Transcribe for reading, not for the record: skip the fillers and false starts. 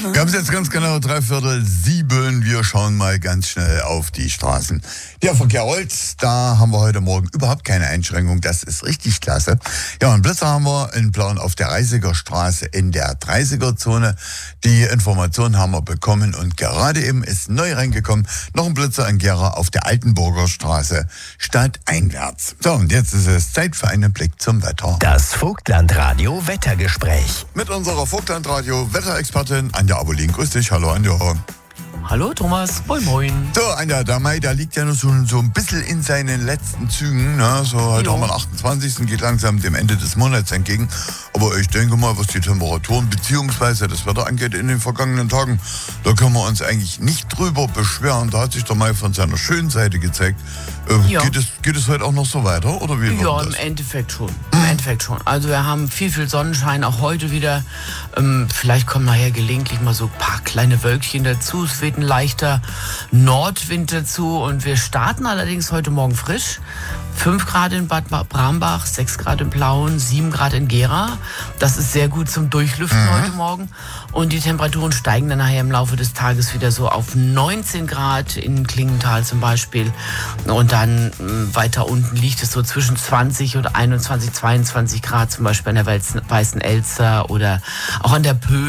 Wir haben es jetzt ganz genau 6:45. Wir schauen mal ganz schnell auf die Straßen. Der Verkehr rollt, da haben wir heute Morgen überhaupt keine Einschränkung. Das ist richtig klasse. Ja, und Blitzer haben wir in Plauen auf der Reisiger Straße in der 30er-Zone. Die Informationen haben wir bekommen und gerade eben ist neu reingekommen. Noch ein Blitzer in Gera auf der Altenburger Straße stadteinwärts. So, und jetzt ist es Zeit für einen Blick zum Wetter. Das Vogtlandradio Wettergespräch. Mit unserer Vogtlandradio Wetterexpertin Anja Abolin. Grüß dich, hallo Anja. Hallo Thomas, moin moin. So, Anja, der Mai, der liegt ja noch so ein bisschen in seinen letzten Zügen. Ne? So, heute haben wir den 28. geht langsam dem Ende des Monats entgegen. Aber ich denke mal, was die Temperaturen bzw. das Wetter angeht in den vergangenen Tagen, da können wir uns eigentlich nicht drüber beschweren. Da hat sich der Mai von seiner schönen Seite gezeigt. Ja. Geht es heute auch noch so weiter? Oder wie Ja, wird im das? Endeffekt schon. Also wir haben viel Sonnenschein, auch heute wieder. Vielleicht kommen nachher gelegentlich mal so ein paar kleine Wölkchen dazu. Es weht ein leichter Nordwind dazu und wir starten allerdings heute Morgen frisch. 5 Grad in Bad Brambach, 6 Grad in Plauen, 7 Grad in Gera. Das ist sehr gut zum Durchlüften heute Morgen. Und die Temperaturen steigen dann nachher im Laufe des Tages wieder so auf 19 Grad in Klingenthal zum Beispiel. Und dann weiter unten liegt es so zwischen 20 und 21, 22 Grad, zum Beispiel an der Weißen Elster oder auch an der Pö.